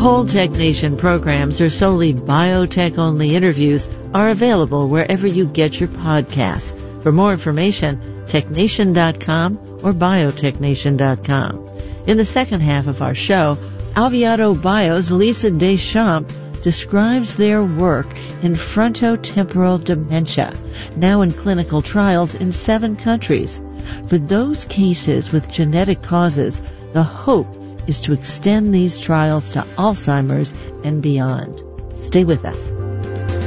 Whole Tech Nation programs or solely biotech-only interviews are available wherever you get your podcasts. For more information, technation.com or biotechnation.com. In the second half of our show, Alviado Bio's Lisa Deschamps describes their work in frontotemporal dementia, now in clinical trials in 7 countries. For those cases with genetic causes, the hope is to extend these trials to Alzheimer's and beyond. Stay with us.